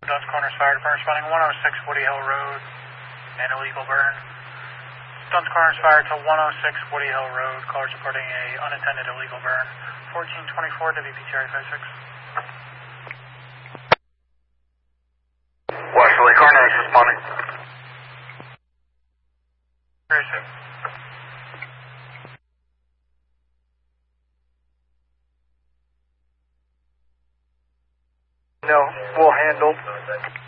Duns Corners Fire Department responding 106 Woody Hill Road and illegal burn. Duns Corners Fire to 106 Woody Hill Road. Callers reporting a unintended illegal burn. 1424 WPTR 56. Westerly Corners responding. Very sick. No, we'll handle.